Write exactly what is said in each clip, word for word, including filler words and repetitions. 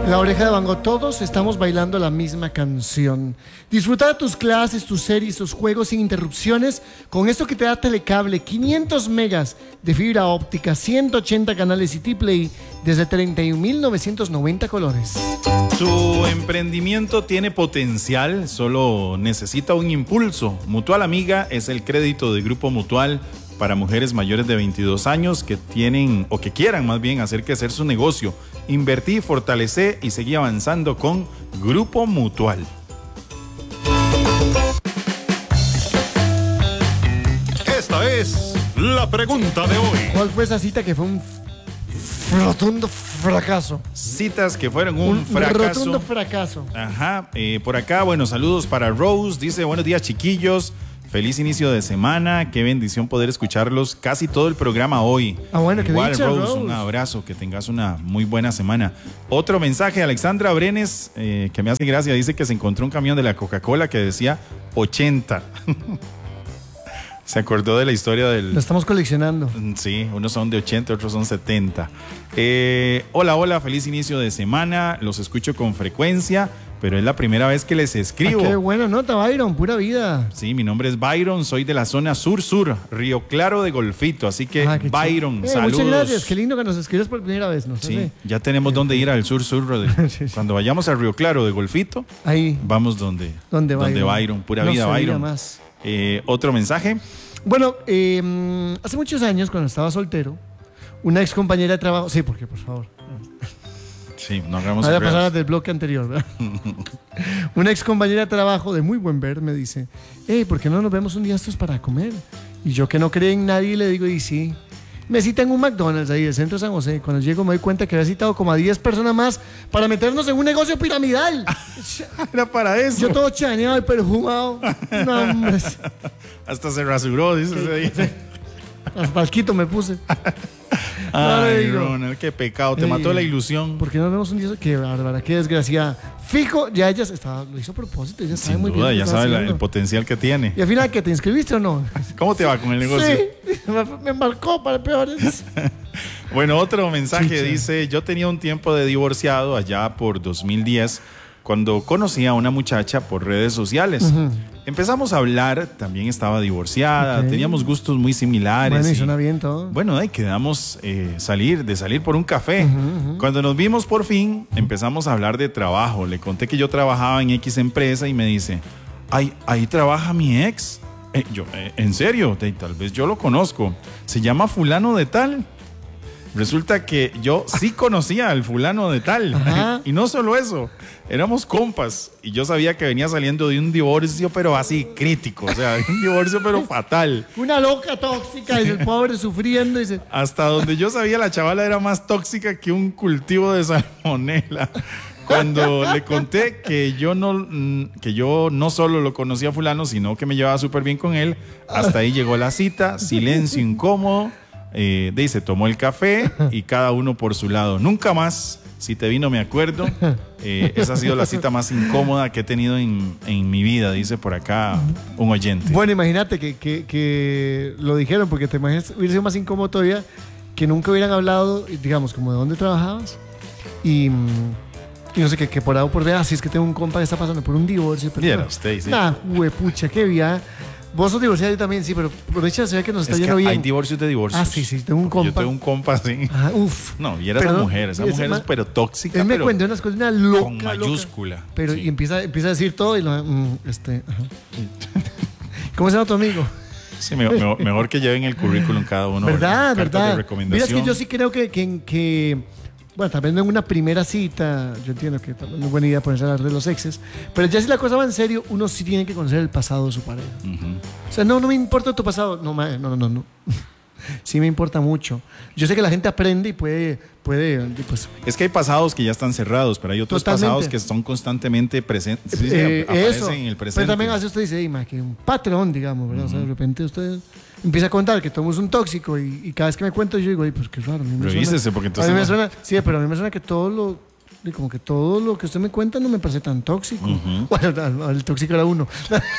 La Oreja de Van Gogh, todos estamos bailando la misma canción. Disfruta de tus clases, tus series, tus juegos sin interrupciones con esto que te da Telecable, quinientos megas de fibra óptica, ciento ochenta canales y T-Play desde treinta y un mil novecientos noventa colores. Tu emprendimiento tiene potencial, solo necesita un impulso. Mutual Amiga es el crédito de Grupo Mutual para mujeres mayores de veintidós años que tienen o que quieran más bien hacer crecer su negocio. Invertí, fortalecé y seguí avanzando con Grupo Mutual. Esta es la pregunta de hoy. ¿Cuál fue esa cita que fue un rotundo fracaso? Citas que fueron un, un fracaso. rotundo fracaso. Ajá. Eh, por acá, bueno, saludos para Rose. Dice, buenos días, chiquillos. Feliz inicio de semana, qué bendición poder escucharlos casi todo el programa hoy. Ah, bueno, qué Igual, dicha, Rose, Rose, un abrazo, que tengas una muy buena semana. Otro mensaje, Alexandra Brenes, eh, que me hace gracia, dice que se encontró un camión de la Coca-Cola que decía ochenta. Se acordó de la historia del... Lo estamos coleccionando. Sí, unos son de ochenta, otros son setenta. Eh, hola, hola, feliz inicio de semana, los escucho con frecuencia, pero es la primera vez que les escribo. Ah, qué buena nota, Byron, pura vida. Sí, mi nombre es Byron, soy de la zona sur-sur, Río Claro de Golfito, así que ah, Byron, eh, saludos. Muchas gracias, qué lindo que nos escribes por primera vez. ¿No? Sí, sé. ya tenemos dónde ir al sur-sur, sí, sí. Cuando vayamos a Río Claro de Golfito, ahí vamos donde, donde Byron, donde Byron pura no vida, Byron. Más. Eh, Otro mensaje. Bueno, eh, hace muchos años, cuando estaba soltero, una ex compañera de trabajo, sí, porque por favor. Sí, no hagamos Vaya a pasar del bloque anterior, ¿verdad? Una ex compañera de trabajo de muy buen ver me dice, hey, ¿por qué no nos vemos un día estos para comer? Y yo, que no creía en nadie, le digo, y sí, me cita en un McDonald's ahí del centro de San José. Cuando llego me doy cuenta que había citado como a diez personas más para meternos en un negocio piramidal. Era para eso. Yo todo chaneado y perfumado. No, hombre. Hasta se rasuró, dice ese día. Hasta palquito me puse. Ay, digo, Ronald, qué pecado, te mató la ilusión. ¿Por qué no nos vemos un día? Qué bárbara, qué desgraciada. Fijo, ya ella estaba, lo hizo a propósito, ella sabe Sin muy duda, bien. Ya sabe la, el potencial que tiene. Y al final, ¿que te inscribiste o no? ¿Cómo te va con el negocio? Sí, me, me marcó para peores. Bueno, otro mensaje Chicha. dice, yo tenía un tiempo de divorciado allá por dos mil diez cuando conocí a una muchacha por redes sociales. Uh-huh. Empezamos a hablar, también estaba divorciada, okay. Teníamos gustos muy similares. Bueno, y y suena bien todo. Bueno, ahí quedamos eh, salir, de salir por un café. Uh-huh, uh-huh. Cuando nos vimos por fin, empezamos a hablar de trabajo. Le conté que yo trabajaba en X empresa y me dice, ay, ahí trabaja mi ex. Eh, yo, eh, ¿en serio? Tal vez yo lo conozco. Se llama fulano de tal. Resulta que yo sí conocía al fulano de tal. Ajá. Y no solo eso, éramos compas. Y yo sabía que venía saliendo de un divorcio, pero así crítico. O sea, un divorcio, pero fatal. Una loca tóxica, y el pobre sufriendo. Dice... Hasta donde yo sabía, la chavala era más tóxica que un cultivo de salmonela. Cuando le conté que yo no, que yo no solo lo conocía a fulano, sino que me llevaba súper bien con él, hasta ahí llegó la cita, silencio incómodo. Eh, dice, tomó el café y cada uno por su lado. Nunca más, si te vi no me acuerdo. Eh, esa ha sido la cita más incómoda que he tenido en, en mi vida, dice por acá un oyente. Bueno, imagínate que, que, que lo dijeron, porque te imaginas, hubiera sido más incómodo todavía que nunca hubieran hablado, digamos, como de dónde trabajabas y, y no sé, que, que por ahí por ver, así es que tengo un compa que está pasando por un divorcio. Y era usted, sí. Nah, huepucha, qué vía. Vos sos divorciado, yo también, sí, pero por hecho se ve que nos está es yendo que bien. Hay divorcios de divorcios. Ah, sí, sí, tengo un compa. Yo tengo un compa, sí. Ah, uf. No, y era esa mujer, esa mujer es pero tóxica. Él me pero cuenta unas cosas, una loca. Con mayúscula. Loca, pero sí. Y empieza, empieza a decir todo y lo. Mm, este, ajá. ¿Cómo se llama tu amigo? Sí, mejor, mejor que lleven el currículum cada uno. ¿Verdad? ¿Verdad? De recomendación. Mira, es que yo sí creo que. que, que bueno, también en una primera cita, yo entiendo que también es buena idea ponerse a hablar de los exes, pero ya si la cosa va en serio, uno sí tiene que conocer el pasado de su pareja. Uh-huh. O sea, no, no me importa tu pasado. No, no, no, no. no. Sí me importa mucho. Yo sé que la gente aprende y puede... puede pues, es que hay pasados que ya están cerrados, pero hay otros totalmente. Pasados que son constantemente presentes. Sí, eh, aparecen eso. en el presente. Pero también hace usted dice, hey, ma, que un patrón, digamos, ¿verdad? Uh-huh. O sea, de repente usted empieza a contar que todo es un tóxico y, y cada vez que me cuento yo digo, ay, pues qué raro. Revísese, porque entonces... A mí me suena, sí, pero a mí me suena que todo lo... Como que todo lo que usted me cuenta no me parece tan tóxico. Uh-huh. Bueno, el tóxico era uno.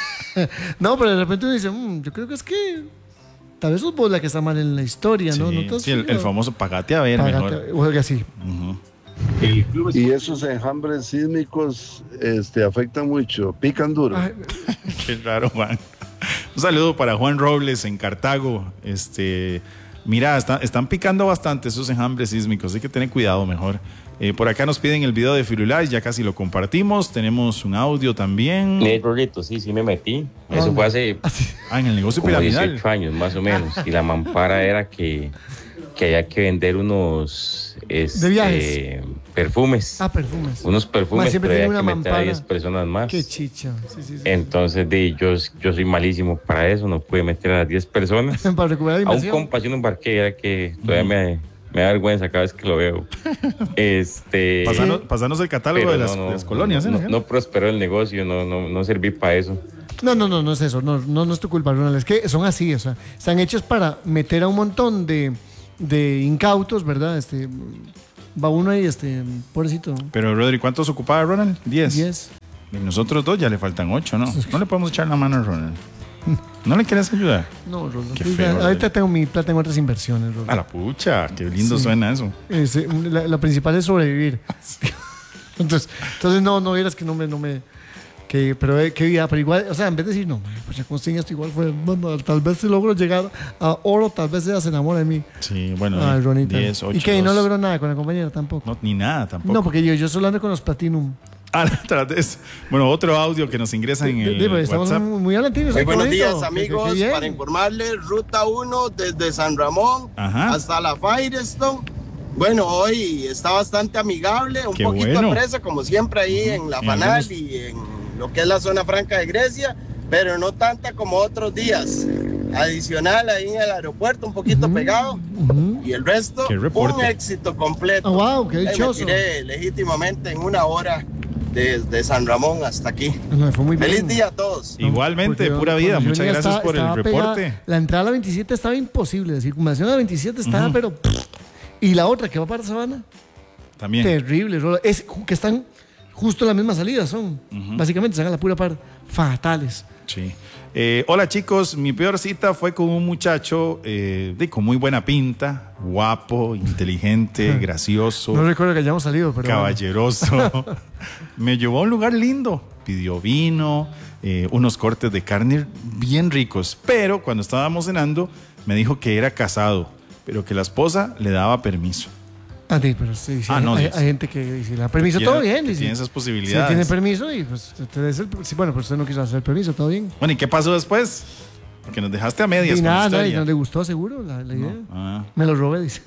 No, pero de repente uno dice, mmm, yo creo que es que tal vez sos vos la que está mal en la historia, sí, ¿no? ¿No sí, el, el famoso pagate a ver pagate mejor. O algo así. Uh-huh. Y esos enjambres sísmicos este, afectan mucho, pican duro. Ay, Qué raro, Juan. Un saludo para Juan Robles en Cartago. Este, mira, está- están picando bastante esos enjambres sísmicos, hay que tener cuidado mejor. Eh, por acá nos piden el video de Firulais, ya casi lo compartimos. Tenemos un audio también. Eh, Rorrito, sí, sí me metí. Eso fue hace Ah, en el negocio como piramidal. dieciocho años más o menos. Y la mampara era que, que había que vender unos este, De viajes. perfumes. ah, perfumes. Unos Ma, perfumes, siempre pero había tiene que una meter a mampara. diez personas más. Qué chicha. Sí, sí, sí. Entonces, de, yo, yo soy malísimo para eso, no pude meter a las diez personas. Para recuperar la A un inversión. compa yo no embarqué, era que todavía me, me da vergüenza cada vez que lo veo. Este, Pasanos, pasanos el catálogo pero de las, no, no, de las colonias. ¿eh? no, no prosperó el negocio, no, no, no serví para eso. No, no, no, no es eso. No, no, no es tu culpa, Ronald. Es que son así, o sea, están hechos para meter a un montón de, de incautos, ¿verdad? Este, va uno ahí, este, pobrecito. Pero, Rodri, ¿cuántos ocupaba Ronald? Diez. Diez. Y nosotros dos ya le faltan ocho, ¿no? No le podemos echar la mano a Ronald. ¿No le quieres ayudar? No, Ronald. Qué Pues, feo, ya, Ronald. ahorita tengo mi plata en otras inversiones, Ronald. A la pucha, qué lindo Sí. suena eso. Ese, la, la principal es sobrevivir. entonces, entonces, no, no vieras que no me, no me, que, pero eh, qué vida, pero igual, o sea, en vez de decir, no, pues ya consigue esto, igual fue, bueno, tal vez si logro llegar a oro, tal vez ella se enamora de mí. Sí, bueno, Ay, Ronita. diez, ocho, y que no dos. logró nada con la compañera tampoco. No, ni nada tampoco. No, porque yo, yo solo ando con los Platinum. Ah, tras de eso. Bueno, otro audio que nos ingresa en el Digo, estamos WhatsApp. muy, muy adelantinos. Muy qué buenos bonito. días, Qué- qué- amigos. qué bien. Para informarles, Ruta uno desde San Ramón Ajá. hasta la Firestone. Bueno, hoy está bastante amigable, un Qué poquito bueno. de presa, como siempre ahí en la En Fanal algunos- y en lo que es la zona franca de Grecia, pero no tanta como otros días. Adicional ahí en el aeropuerto, un poquito pegado. Ujú. Y el resto, Qué reporte. un éxito completo. Oh, wow, qué Ahí dichoso. Me tiré legítimamente en una hora desde San Ramón hasta aquí. No, fue muy bien. Feliz día a todos. Igualmente, Porque pura vida. cuando yo Muchas venía gracias estaba- por el estaba pegada- reporte. la entrada a la veintisiete estaba imposible. La circunvalación a la veintisiete estaba, pero. Y la otra que va para Sabana, También. terrible. Rola. Es ju- que están justo en la misma salida, son. Básicamente, se hagan la pura par. Fatales. Sí. Eh, hola chicos, mi peor cita fue con un muchacho eh, de, con muy buena pinta, guapo, inteligente, gracioso, No recuerdo que hayamos salido, pero. caballeroso. Me llevó a un lugar lindo, pidió vino, eh, unos cortes de carne bien ricos, pero cuando estábamos cenando me dijo que era casado, pero que la esposa le daba permiso. Ah, sí, pero sí, sí, Ah, hay, no, hay- dice. hay gente que dice, le da permiso, Tiene- todo bien. que Dice. tiene esas Si posibilidades. tiene permiso, y pues, te des el- sí, bueno, pues usted no quiso hacer el permiso, todo bien. Bueno, ¿y qué pasó después? Porque nos dejaste a medias. Y con la nada, no, y historia. no le gustó, seguro, la, la idea. Ah. Me lo robé, dice.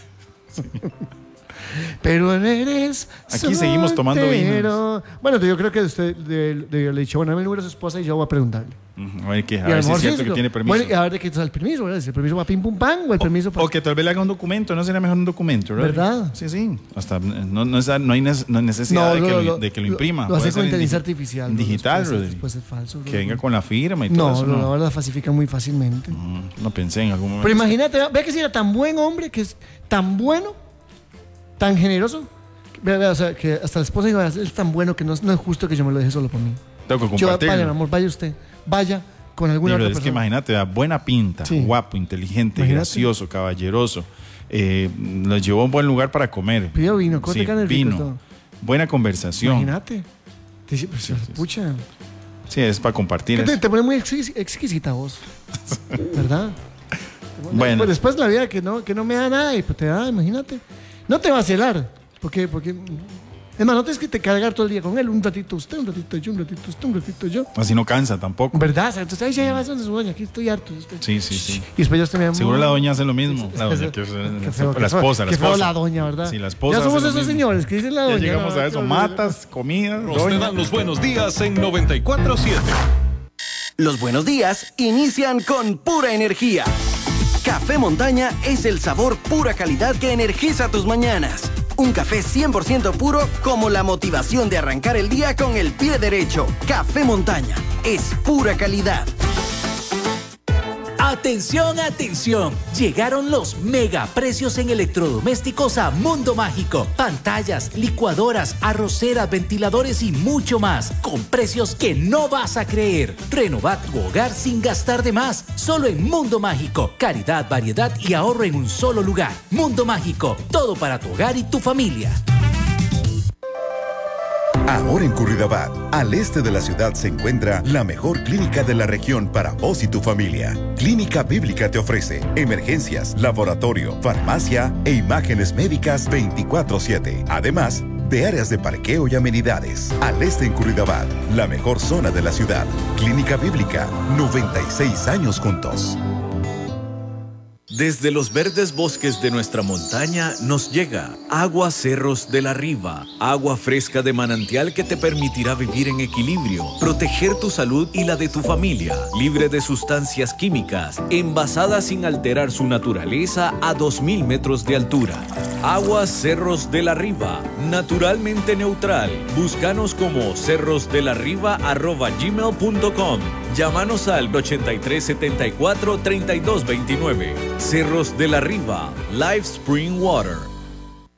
Pero eres. Aquí seguimos tomando soltero. Bueno, yo creo que usted de, de- le dicho, bueno, dame el número de su esposa y yo voy a preguntarle. Ujú, A ver, que, a Y ver si es cierto sí, que lo- tiene permiso. Bueno, y a ver de qué está el permiso, ¿verdad? Si el permiso va pim pum pam o el permiso para. O que tal vez le haga un documento, ¿no sería mejor un documento? ¿Verdad? Sí, sí. Hasta no, no, es- no hay nes- no hay necesidad de, que lo, de que lo imprima. Lo, hace Puede con ser inteligencia en digi- artificial. en ¿no? digital, Después, Rodri. después es falso. Que Rodri. venga con la firma y todo No, eso. no, No, ahora la falsifican muy fácilmente. Mm, no pensé en algún momento. Pero imagínate, vea que si era tan buen hombre, que es tan bueno, tan generoso, vea, vea, o sea, que hasta la esposa dijo, es tan bueno que no, es- no es justo que yo me lo deje solo por mí. Tengo que Yo, compartirlo. vaya, mi amor, vaya usted, vaya con alguna Pero otra es que persona. imagínate, da buena pinta, Sí. guapo, inteligente, Imagínate. gracioso, caballeroso. Eh, los llevó a un buen lugar para comer. Pidió vino, corte de carne rico y vino. todo. Buena conversación. Imagínate. Te dice, pues, pucha. Sí, es para compartir. Que te, eso. te pone muy exquis- exquisita vos. ¿Verdad? Bueno. Pues después la vida que no, que no me da nada y pues te da, imagínate. No te va a celar. Porque, porque. Es más, no tienes que te cargar todo el día con él. Un ratito usted, un ratito yo, un ratito usted, un ratito yo. Así no cansa tampoco. ¿Verdad? O sea, entonces, ahí ya vas donde su doña. Aquí estoy harto. estoy- Sí, sí, sí. Y después ya usted me llama. Seguro la doña hace lo mismo. La doña, que- Qué feo, la qué feo, esposa, la qué feo esposa. la doña, ¿verdad? Sí, la esposa. Ya somos hace lo esos mismo. señores que dicen la doña. Ya llegamos ¿no? a eso. Matas, comida, Nos te doña. dan los buenos días en noventa y cuatro siete. Los buenos días inician con pura energía. Café Montaña es el sabor pura calidad que energiza tus mañanas. Un café cien por ciento puro como la motivación de arrancar el día con el pie derecho. Café Montaña es pura calidad. Atención, atención. Llegaron los mega precios en electrodomésticos a Mundo Mágico. Pantallas, licuadoras, arroceras, ventiladores y mucho más. Con precios que no vas a creer. Renova tu hogar sin gastar de más. Solo en Mundo Mágico. Calidad, variedad y ahorro en un solo lugar. Mundo Mágico. Todo para tu hogar y tu familia. Ahora en Curridabat, al este de la ciudad, se encuentra la mejor clínica de la región para vos y tu familia. Clínica Bíblica te ofrece emergencias, laboratorio, farmacia e imágenes médicas veinticuatro siete. Además de áreas de parqueo y amenidades. Al este en Curridabat, la mejor zona de la ciudad. Clínica Bíblica, noventa y seis años juntos. Desde los verdes bosques de nuestra montaña nos llega Agua Cerros de la Riva, agua fresca de manantial que te permitirá vivir en equilibrio, proteger tu salud y la de tu familia, libre de sustancias químicas, envasada sin alterar su naturaleza a dos mil metros de altura. Agua Cerros de la Riva, naturalmente neutral. Búscanos como cerrosdelarriba arroba gmail punto com. Llámanos al ochenta y tres setenta y cuatro treinta y dos veintinueve. Cerros de la Riva, Live Spring Water.